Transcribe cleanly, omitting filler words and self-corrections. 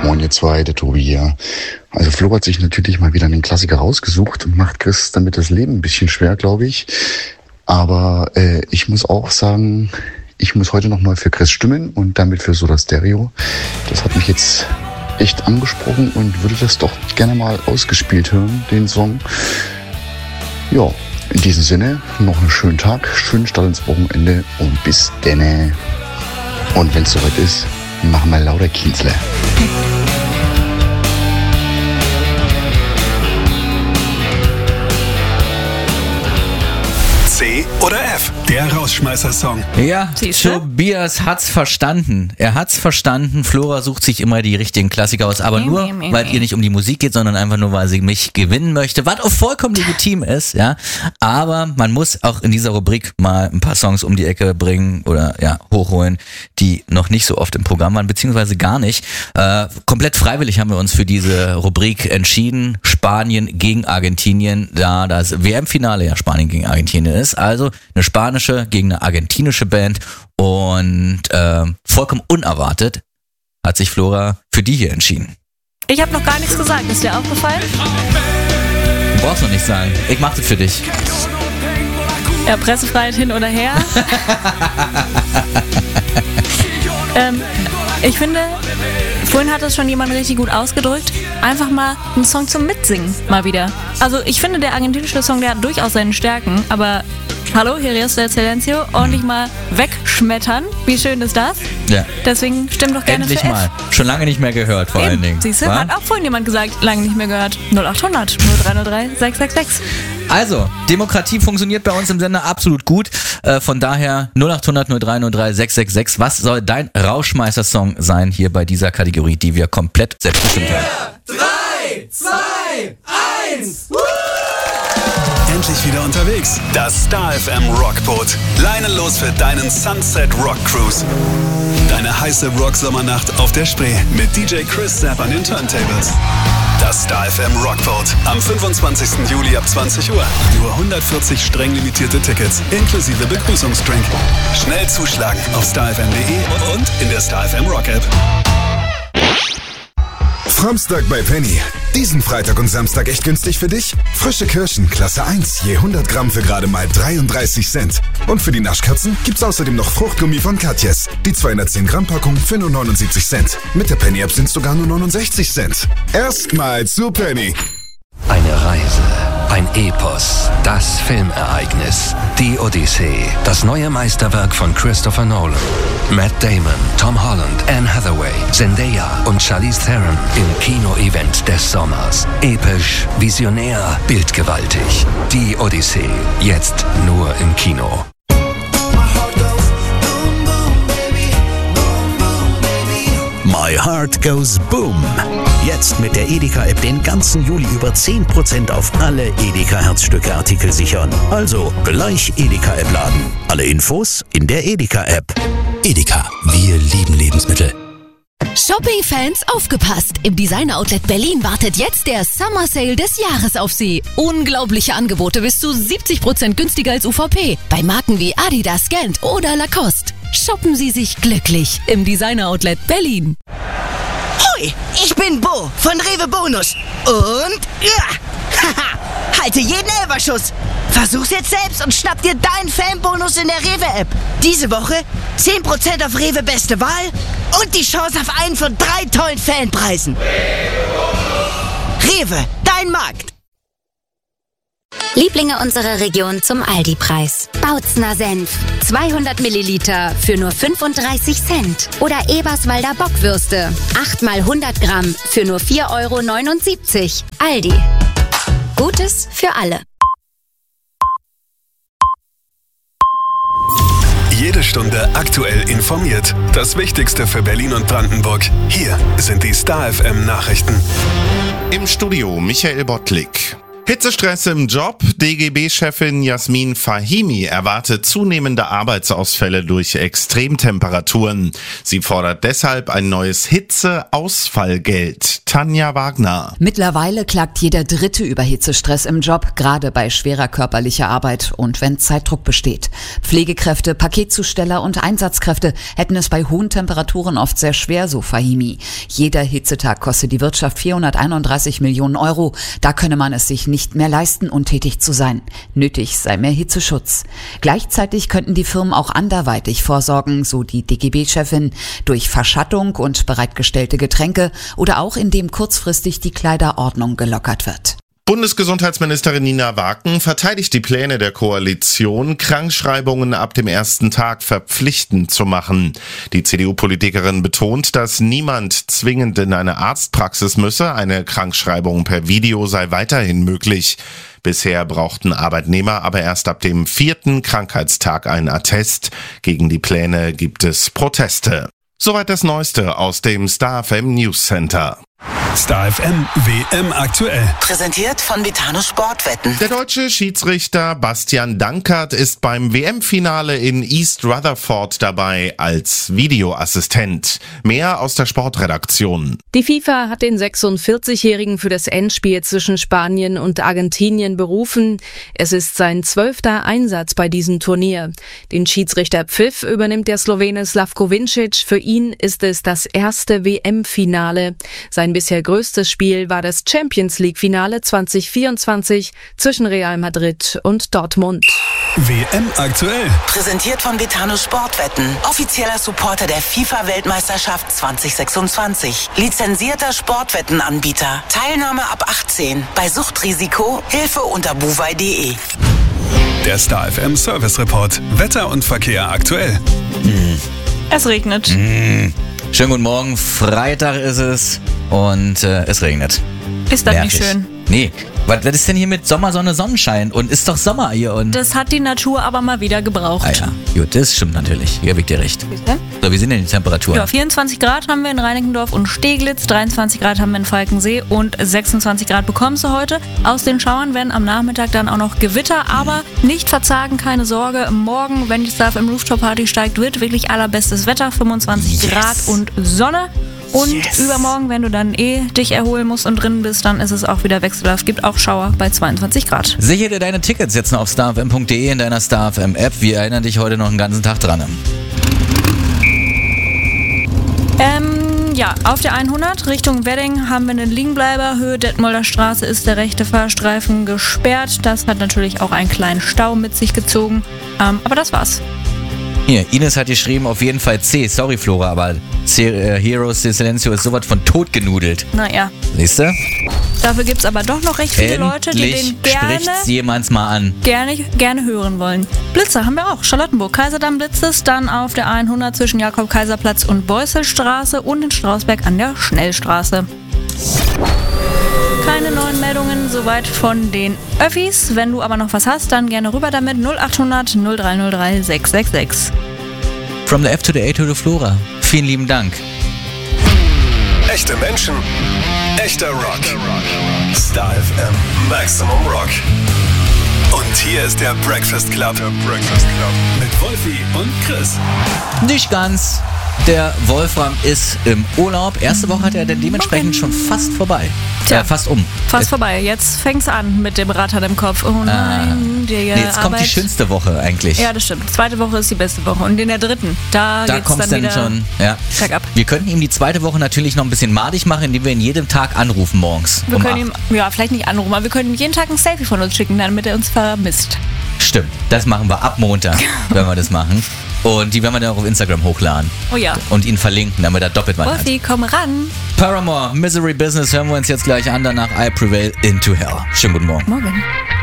Moin ihr zwei, der Tobi hier. Also Flo hat sich natürlich mal wieder einen Klassiker rausgesucht und macht Chris damit das Leben ein bisschen schwer, glaube ich. Aber ich muss auch sagen, ich muss heute noch neu für Chris stimmen und damit für Soda Stereo. Das hat mich jetzt echt angesprochen und würde das doch gerne mal ausgespielt hören, den Song. Ja, in diesem Sinne, noch einen schönen Tag, schönen Start ins Wochenende und bis denne. Und wenn es soweit ist, machen wir lauter Kienzle. C oder F, der Rausschmeißer-Song. Ja, Tobias hat's verstanden. Er hat's verstanden. Flora sucht sich immer die richtigen Klassiker aus, aber nur, weil ihr nicht um die Musik geht, sondern einfach nur, weil sie mich gewinnen möchte, was auch vollkommen legitim ist, ja. Aber man muss auch in dieser Rubrik mal ein paar Songs um die Ecke bringen oder ja, hochholen, die noch nicht so oft im Programm waren, beziehungsweise gar nicht. Komplett freiwillig haben wir uns für diese Rubrik entschieden. Spanien gegen Argentinien, da das WM-Finale ja Spanien gegen Argentinien ist. Also eine spanische gegen eine argentinische Band und vollkommen unerwartet hat sich Flora für die hier entschieden. Ich habe noch gar nichts gesagt, ist dir aufgefallen? Du brauchst noch nichts sagen, ich mach das für dich. Ja, Pressefreiheit hin oder her. Ich finde, vorhin hat das schon jemand richtig gut ausgedrückt. Einfach mal einen Song zum Mitsingen, mal wieder. Also ich finde, der argentinische Song, der hat durchaus seine Stärken, aber hallo, hier ist der Silencio, ordentlich mal wegschmettern. Wie schön ist das? Ja. Deswegen stimmt doch gerne endlich für F. mal. Schon lange nicht mehr gehört, vor allen Dingen. Siehst du, hat auch vorhin jemand gesagt, lange nicht mehr gehört. 0800 0303 666. Also, Demokratie funktioniert bei uns im Sender absolut gut. Von daher 0800 0303 666. Was soll dein Rauschmeißer-Song sein hier bei dieser Kategorie, die wir komplett selbstbestimmt haben? 3, 2, 1. Endlich wieder unterwegs. Das Star FM Rockboot. Leinenlos für deinen Sunset Rock Cruise. Deine heiße Rock-Sommernacht auf der Spree mit DJ Chris Sapp an den Turntables. Das Star FM Rockboat am 25. Juli ab 20 Uhr. Nur 140 streng limitierte Tickets inklusive Begrüßungsdrink. Schnell zuschlagen auf starfm.de und in der Star FM Rock App. Framstag bei Penny. Diesen Freitag und Samstag echt günstig für dich? Frische Kirschen, Klasse 1, je 100 Gramm für gerade mal 33 Cent. Und für die Naschkatzen gibt's außerdem noch Fruchtgummi von Katjes. Die 210 Gramm Packung für nur 79 Cent. Mit der Penny-App sind's sogar nur 69 Cent. Erstmal zu Penny. Eine Reise, ein Epos, das Filmereignis, die Odyssee, das neue Meisterwerk von Christopher Nolan. Matt Damon, Tom Holland, Anne Hathaway, Zendaya und Charlize Theron im Kino-Event des Sommers. Episch, visionär, bildgewaltig. Die Odyssee, jetzt nur im Kino. My Heart Goes Boom. Jetzt mit der Edeka-App den ganzen Juli über 10% auf alle Edeka-Herzstücke-Artikel sichern. Also gleich Edeka-App laden. Alle Infos in der Edeka-App. Edeka, wir lieben Lebensmittel. Shopping-Fans, aufgepasst! Im Designer-Outlet Berlin wartet jetzt der Summer Sale des Jahres auf Sie. Unglaubliche Angebote bis zu 70% günstiger als UVP. Bei Marken wie Adidas, Gant oder Lacoste. Shoppen Sie sich glücklich im Designer-Outlet Berlin. Hoi, ich bin Bo von Rewe Bonus. Und haha, halte jeden Elberschuss. Versuch's jetzt selbst und schnapp dir deinen Fanbonus in der Rewe-App. Diese Woche 10% auf Rewe Beste Wahl und die Chance auf einen von 3 tollen Fanpreisen. Rewe, dein Markt. Lieblinge unserer Region zum Aldi-Preis. Bautzner Senf, 200 Milliliter für nur 35 Cent. Oder Eberswalder Bockwürste, 8 mal 100 Gramm für nur 4,79 €. Aldi. Gutes für alle. Jede Stunde aktuell informiert. Das Wichtigste für Berlin und Brandenburg. Hier sind die Star FM Nachrichten. Im Studio Michael Bottlik. Hitzestress im Job. DGB-Chefin Jasmin Fahimi erwartet zunehmende Arbeitsausfälle durch Extremtemperaturen. Sie fordert deshalb ein neues Hitzeausfallgeld. Tanja Wagner. Mittlerweile klagt jeder Dritte über Hitzestress im Job, gerade bei schwerer körperlicher Arbeit und wenn Zeitdruck besteht. Pflegekräfte, Paketzusteller und Einsatzkräfte hätten es bei hohen Temperaturen oft sehr schwer, so Fahimi. Jeder Hitzetag kostet die Wirtschaft 431 Millionen Euro. Da könne man es sich nicht mehr leisten, untätig zu sein. Nötig sei mehr Hitzeschutz. Gleichzeitig könnten die Firmen auch anderweitig vorsorgen, so die DGB-Chefin, durch Verschattung und bereitgestellte Getränke oder auch indem kurzfristig die Kleiderordnung gelockert wird. Bundesgesundheitsministerin Nina Waken verteidigt die Pläne der Koalition, Krankschreibungen ab dem ersten Tag verpflichtend zu machen. Die CDU-Politikerin betont, dass niemand zwingend in eine Arztpraxis müsse. Eine Krankschreibung per Video sei weiterhin möglich. Bisher brauchten Arbeitnehmer aber erst ab dem 4. Krankheitstag einen Attest. Gegen die Pläne gibt es Proteste. Soweit das Neueste aus dem Star FM News Center. Star FM WM aktuell. Präsentiert von Vitano Sportwetten. Der deutsche Schiedsrichter Bastian Dankert ist beim WM-Finale in East Rutherford dabei als Videoassistent. Mehr aus der Sportredaktion. Die FIFA hat den 46-Jährigen für das Endspiel zwischen Spanien und Argentinien berufen. Es ist sein 12. Einsatz bei diesem Turnier. Den Schiedsrichterpfiff übernimmt der Slowene Slavko Vincic. Für ihn ist es das erste WM-Finale. Sein bisher größtes Spiel war das Champions-League-Finale 2024 zwischen Real Madrid und Dortmund. WM aktuell. Präsentiert von Vitano Sportwetten. Offizieller Supporter der FIFA-Weltmeisterschaft 2026. Lizenzierter Sportwettenanbieter. Teilnahme ab 18. Bei Suchtrisiko Hilfe unter buwei.de. Der Star FM Service Report. Wetter und Verkehr aktuell. Es regnet. Schönen guten Morgen, Freitag ist es und es regnet. Ist das Nervig. nicht schön? Nee, was ist denn hier mit Sommersonne, Sonnenschein? Und ist doch Sommer hier und... Das hat die Natur aber mal wieder gebraucht. Ah ja, gut, das stimmt natürlich. Hier habt ihr recht. So, wie sind denn die Temperaturen? Ja, 24 Grad haben wir in Reinickendorf und Steglitz, 23 Grad haben wir in Falkensee und 26 Grad bekommst du heute. Aus den Schauern werden am Nachmittag dann auch noch Gewitter, aber nicht verzagen, keine Sorge. Morgen, wenn die Star FM Rooftop Party steigt, wird wirklich allerbestes Wetter, 25 Grad und Sonne. Und übermorgen, wenn du dann dich erholen musst und drin bist, dann ist es auch wieder wechselhaft. Gibt auch Schauer bei 22 Grad. Sichere dir deine Tickets jetzt noch auf starfm.de in deiner Star FM App. Wir erinnern dich heute noch einen ganzen Tag dran. Ja, auf der 100 Richtung Wedding haben wir eine Liegenbleiber. Höhe Detmolder Straße ist der rechte Fahrstreifen gesperrt. Das hat natürlich auch einen kleinen Stau mit sich gezogen. Aber das war's. Hier, Ines hat geschrieben, auf jeden Fall C. Sorry, Flora, aber Heroes de Silencio ist sowas von tot genudelt. Naja. Siehst du? Dafür gibt's aber doch noch recht viele Leute, die den spricht's jemand mal an. Gerne hören wollen. Blitzer haben wir auch. Charlottenburg, Kaiserdamm blitzt es, dann auf der 100 zwischen Jakob-Kaiser-Platz und Beusselstraße und in Strausberg an der Schnellstraße. Keine neuen Meldungen soweit von den Öffis. Wenn du aber noch was hast, dann gerne rüber damit. 0800 0303 666. From the F to the A to the Flora. Vielen lieben Dank. Echte Menschen, echter Rock. Star FM Maximum Rock. Und hier ist der Breakfast Club. Mit Wolfi und Chris. Nicht ganz. Der Wolfram ist im Urlaub. Erste Woche hat er dann dementsprechend schon fast vorbei. Tja, fast um. Fast vorbei. Jetzt fängt's an mit dem Rattern im Kopf. Oh nein, jetzt kommt die schönste Woche eigentlich. Ja, das stimmt. Zweite Woche ist die beste Woche. Und in der dritten, da geht's dann wieder schon. Ja. Bergab. Wir könnten ihm die zweite Woche natürlich noch ein bisschen madig machen, indem wir ihn jeden Tag anrufen morgens. Wir können ihm, vielleicht nicht anrufen, aber wir können ihm jeden Tag ein Selfie von uns schicken, damit er uns vermisst. Stimmt, das machen wir ab Montag, wenn wir das machen. Und die werden wir dann auch auf Instagram hochladen. Oh ja. Und ihn verlinken, damit er doppelt was hat. Wolfi, komm ran. Paramore, Misery Business hören wir uns jetzt gleich an, danach I Prevail into Hell. Schönen guten Morgen. Morgen.